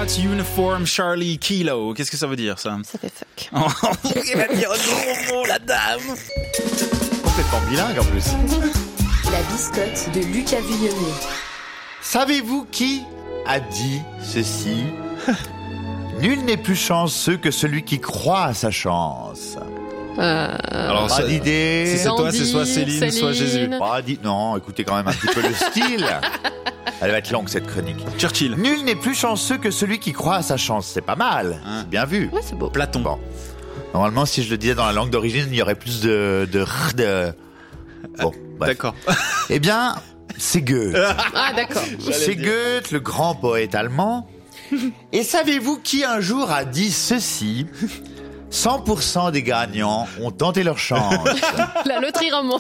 Foxtrot Uniform Charlie Kilo. Qu'est-ce que ça veut dire, ça? Ça fait fuck. Il va dire un gros mot, la dame. Complètement bilingue en plus. La biscotte de Lucas Vuillonnet. Savez-vous qui a dit ceci? Nul n'est plus chanceux que celui qui croit à sa chance. Alors, Pas d'idée. si c'est toi, Gandhi, c'est soit Céline, soit Jésus. Pas dit. Non, écoutez quand même un petit peu le style. Elle va être longue cette chronique. Churchill. Nul n'est plus chanceux que celui qui croit à sa chance. C'est pas mal. C'est bien vu. Ouais, c'est beau. Platon. Bon. Normalement, si je le disais dans la langue d'origine, il y aurait plus de... Bon, bref. D'accord. Eh bien, c'est Goethe. Ah, d'accord. C'est Goethe, le grand poète allemand. Et savez-vous qui un jour a dit ceci? 100% des gagnants ont tenté leur chance. La loterie romande.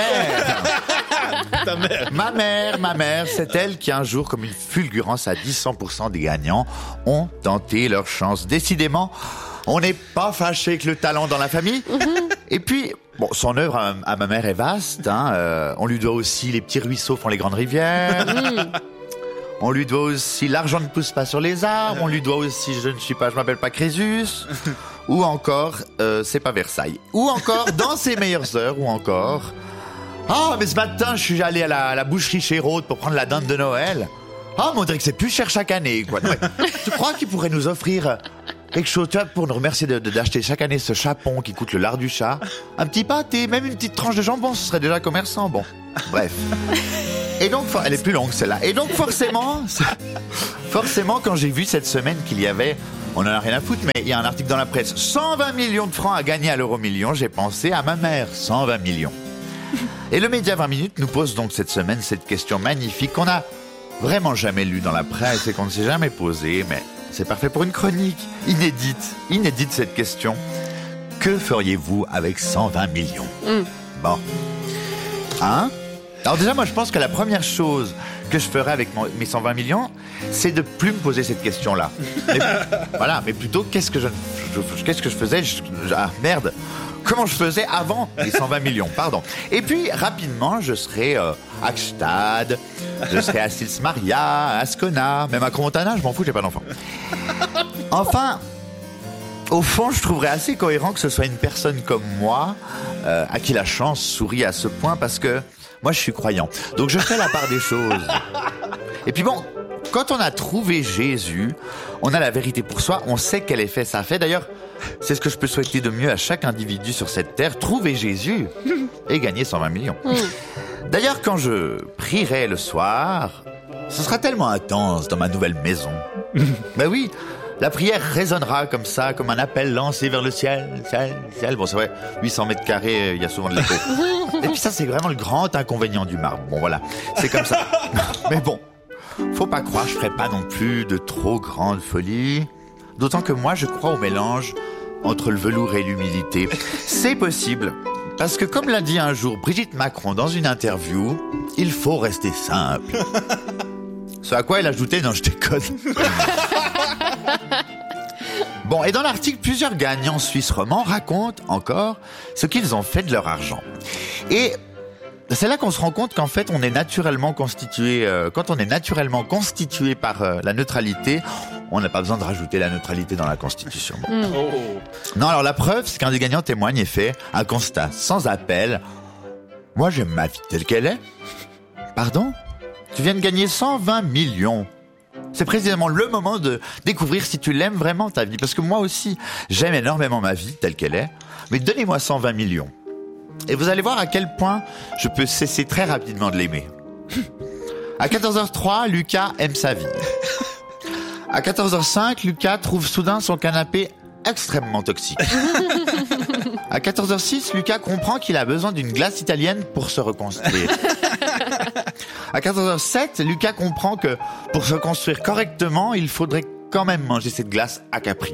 Ma mère, c'est elle qui un jour, comme une fulgurance, a dit 100% des gagnants ont tenté leur chance. Décidément, on n'est pas fâché avec le talent dans la famille. Et puis, bon, son œuvre à ma mère est vaste. On lui doit aussi Les petits ruisseaux font les grandes rivières. On lui doit aussi L'argent ne pousse pas sur les arbres. On lui doit aussi Je m'appelle pas Crésus. Ou encore C'est pas Versailles. Ou encore Dans ses meilleures heures. Ou encore mais ce matin je suis allé à la boucherie chez Rode pour prendre la dinde de Noël. Mais on dirait que c'est plus cher chaque année, quoi. Ouais. Tu crois qu'il pourrait nous offrir quelque chose, tu vois, pour nous remercier d'acheter chaque année ce chapon qui coûte le lard du chat, un petit pâté, même une petite tranche de jambon, ce serait déjà commerçant. Bon, bref. Et donc, elle est plus longue celle-là. Et donc forcément, quand j'ai vu cette semaine qu'il y avait, on en a rien à foutre, mais il y a un article dans la presse, 120 millions de francs à gagner à l'euro-million, j'ai pensé à ma mère, 120 millions. Et le Média 20 minutes nous pose donc cette semaine cette question magnifique qu'on n'a vraiment jamais lue dans la presse et qu'on ne s'est jamais posée, mais c'est parfait pour une chronique inédite cette question. Que feriez-vous avec 120 millions? Bon. Alors déjà, moi, je pense que la première chose que je ferais avec mes 120 millions, c'est de plus me poser cette question-là. Mais plutôt, qu'est-ce que je faisais? Merde. Comment je faisais avant les 120 millions, pardon. Et puis, rapidement, je serais à Gstad, je serais à Sils Maria, à Ascona, même à Crans-Montana, je m'en fous, j'ai pas d'enfant. Enfin, au fond, je trouverais assez cohérent que ce soit une personne comme moi, à qui la chance sourit à ce point, parce que moi, je suis croyant. Donc, je fais la part des choses. Et puis bon, quand on a trouvé Jésus, on a la vérité pour soi, on sait quel effet ça fait. D'ailleurs, c'est ce que je peux souhaiter de mieux à chaque individu sur cette terre, trouver Jésus et gagner 120 millions. D'ailleurs, quand je prierai le soir, ce sera tellement intense dans ma nouvelle maison. Ben oui, la prière résonnera comme ça, comme un appel lancé vers le ciel. Bon, c'est vrai, 800 mètres carrés, il y a souvent de l'écho. Et puis ça, c'est vraiment le grand inconvénient du marbre. Bon, voilà, c'est comme ça. Mais bon, faut pas croire, je ferai pas non plus de trop grandes folies. D'autant que moi, je crois au mélange entre le velours et l'humilité. C'est possible, parce que comme l'a dit un jour Brigitte Macron dans une interview, il faut rester simple. Ce à quoi elle ajoutait, non, je déconne. Bon, et dans l'article, plusieurs gagnants suisses romans racontent encore ce qu'ils ont fait de leur argent. Et c'est là qu'on se rend compte qu'en fait, on est naturellement constitué. Quand on est naturellement constitué par la neutralité, on n'a pas besoin de rajouter la neutralité dans la Constitution. Bon. Non, alors la preuve, c'est qu'un des gagnants témoigne et fait un constat sans appel. Moi, j'aime ma vie telle qu'elle est. Pardon ? Tu viens de gagner 120 millions. C'est précisément le moment de découvrir si tu l'aimes vraiment ta vie. Parce que moi aussi, j'aime énormément ma vie telle qu'elle est. Mais donnez-moi 120 millions. Et vous allez voir à quel point je peux cesser très rapidement de l'aimer. À 14h03, Lucas aime sa vie. À 14h05, Lucas trouve soudain son canapé extrêmement toxique. À 14h06, Lucas comprend qu'il a besoin d'une glace italienne pour se reconstruire. À 14h07, Lucas comprend que pour se construire correctement, il faudrait quand même manger cette glace à Capri.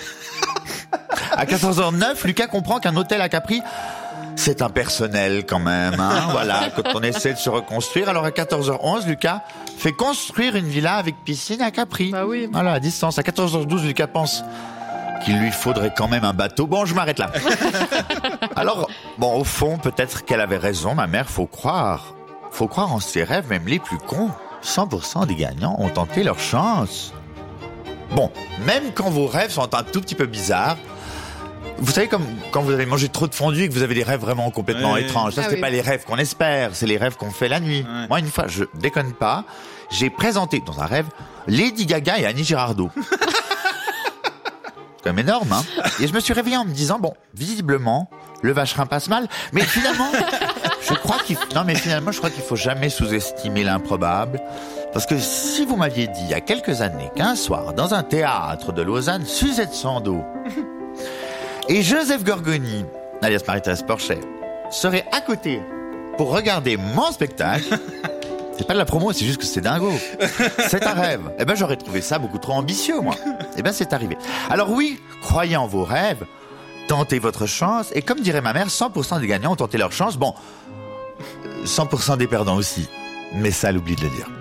À 14h09, Lucas comprend qu'un hôtel à Capri, c'est impersonnel quand même, hein, voilà, quand on essaie de se reconstruire. Alors à 14h11, Lucas fait construire une villa avec piscine à Capri. Bah oui. Voilà, à distance. À 14h12, Lucas pense qu'il lui faudrait quand même un bateau. Bon, je m'arrête là. Alors, bon, au fond, peut-être qu'elle avait raison, ma mère, faut croire. Faut croire en ses rêves, même les plus cons. 100% des gagnants ont tenté leur chance. Bon, même quand vos rêves sont un tout petit peu bizarres, vous savez, comme quand vous avez mangé trop de fondue et que vous avez des rêves vraiment complètement étranges. Ça, c'est pas les rêves qu'on espère, c'est les rêves qu'on fait la nuit. Ouais. Moi, une fois, je déconne pas, j'ai présenté dans un rêve Lady Gaga et Annie Girardot. C'est quand même énorme, hein. Et je me suis réveillé en me disant, bon, visiblement, le vacherin passe mal, mais finalement, je crois qu'il faut jamais sous-estimer l'improbable. Parce que si vous m'aviez dit il y a quelques années qu'un soir, dans un théâtre de Lausanne, Suzette Sandeau et Joseph Gorgoni, alias Marie-Thérèse Porchet, seraient à côté pour regarder mon spectacle, c'est pas de la promo, c'est juste que c'est dingo. C'est un rêve. Eh ben, j'aurais trouvé ça beaucoup trop ambitieux, moi. Eh ben, c'est arrivé. Alors oui, croyez en vos rêves, tentez votre chance, et comme dirait ma mère, 100% des gagnants ont tenté leur chance. Bon, 100% des perdants aussi. Mais ça, elle oublie de le dire.